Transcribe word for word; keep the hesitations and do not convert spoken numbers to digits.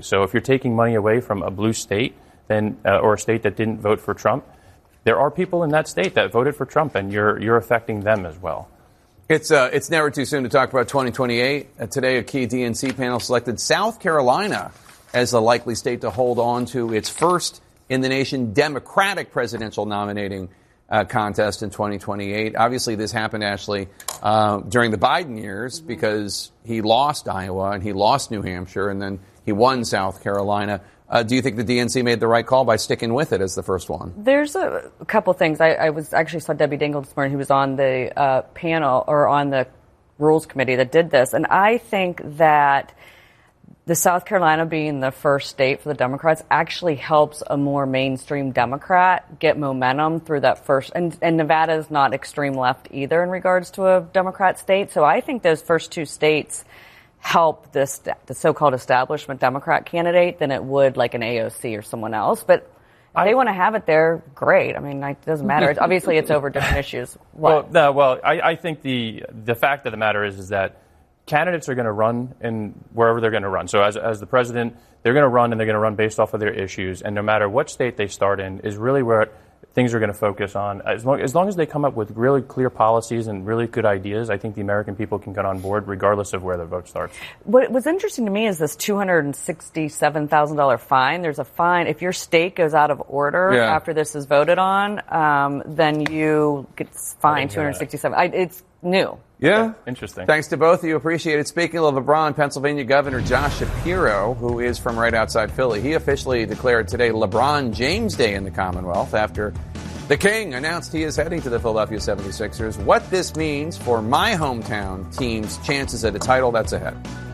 So if you're taking money away from a blue state, then uh, or a state that didn't vote for Trump, there are people in that state that voted for Trump, and you're you're affecting them as well. It's uh, it's never too soon to talk about twenty twenty-eight. Uh, today, a key D N C panel selected South Carolina as a likely state to hold on to its first in the nation Democratic presidential nominating uh, contest in twenty twenty-eight. Obviously, this happened, Ashley, uh, during the Biden years because he lost Iowa and he lost New Hampshire and then he won South Carolina. Uh, do you think the D N C made the right call by sticking with it as the first one? There's a couple things. I, I was actually saw Debbie Dingell this morning, who was on the uh, panel or on the Rules Committee that did this. And I think that the South Carolina being the first state for the Democrats actually helps a more mainstream Democrat get momentum through that first. And, and Nevada is not extreme left either in regards to a Democrat state. So I think those first two states help this the so-called establishment Democrat candidate than it would like an A O C or someone else. But if I, they want to have it there, great. I mean, it doesn't matter. It's, obviously, it's over different issues. What? Well, no, well, I, I think the the fact of the matter is is that candidates are going to run in wherever they're going to run. So as as the president, they're going to run and they're going to run based off of their issues. And no matter what state they start in is really where things are going to focus on. As long, as long as they come up with really clear policies and really good ideas, I think the American people can get on board regardless of where their vote starts. What was interesting to me is this two hundred sixty-seven thousand dollars fine. There's a fine. If your state goes out of order yeah. after this is voted on, um, then you get fined two hundred sixty-seven dollars. I, it's new. Yeah. yeah. Interesting. Thanks to both of you. Appreciate it. Speaking of LeBron, Pennsylvania Governor Josh Shapiro, who is from right outside Philly, he officially declared today LeBron James Day in the Commonwealth after the King announced he is heading to the Philadelphia seventy-sixers. What this means for my hometown team's chances at a title, that's ahead.